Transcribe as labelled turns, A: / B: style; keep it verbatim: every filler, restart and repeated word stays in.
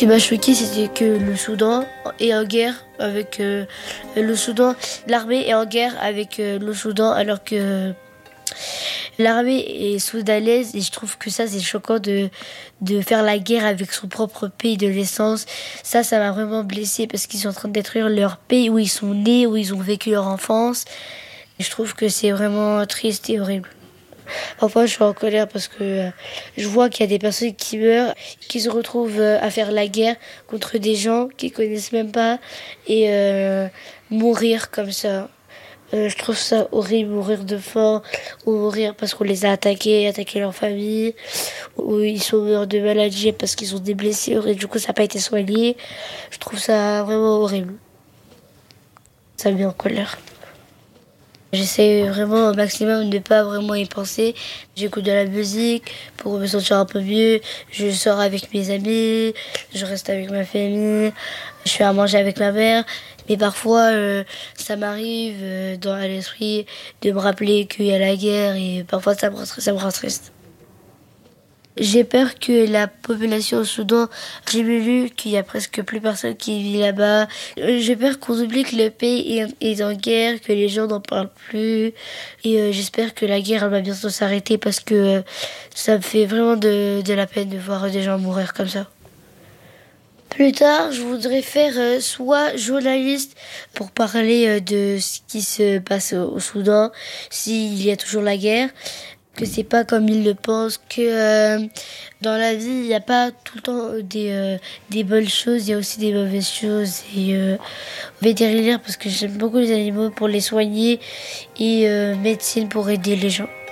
A: qui m'a choqué, c'était que le Soudan est en guerre avec euh, le Soudan. L'armée est en guerre avec euh, le Soudan alors que l'armée est soudanaise et je trouve que ça c'est choquant de, de faire la guerre avec son propre pays de naissance. Ça, ça m'a vraiment blessée parce qu'ils sont en train de détruire leur pays où ils sont nés, où ils ont vécu leur enfance. Et je trouve que c'est vraiment triste et horrible. Parfois, je suis en colère parce que euh, je vois qu'il y a des personnes qui meurent, qui se retrouvent euh, à faire la guerre contre des gens qu'ils connaissent même pas et euh, mourir comme ça. Euh, je trouve ça horrible, mourir de faim ou mourir parce qu'on les a attaqués, attaqué leur famille, ou ils sont morts de maladie parce qu'ils ont des blessures et du coup ça n'a pas été soigné. Je trouve ça vraiment horrible. Ça me met en colère. J'essaie vraiment au maximum de ne pas vraiment y penser. J'écoute de la musique pour me sentir un peu mieux. Je sors avec mes amis, je reste avec ma famille, je fais à manger avec ma mère. Mais parfois, euh, ça m'arrive euh, dans l'esprit de me rappeler qu'il y a la guerre et parfois ça me rend, ça me rend triste. J'ai peur que la population au Soudan diminue, qu'il y a presque plus personne qui vit là-bas. Euh, J'ai peur qu'on oublie que le pays est, est en guerre, que les gens n'en parlent plus. Et euh, j'espère que la guerre elle va bientôt s'arrêter parce que euh, ça me fait vraiment de, de la peine de voir des gens mourir comme ça. Plus tard, je voudrais faire euh, soit journaliste pour parler euh, de ce qui se passe au, au Soudan, s'il y a toujours la guerre, que c'est pas comme ils le pensent, que euh, dans la vie, il n'y a pas tout le temps euh, des, euh, des bonnes choses, il y a aussi des mauvaises choses. Et euh, vétérinaire parce que j'aime beaucoup les animaux pour les soigner et euh, médecine pour aider les gens.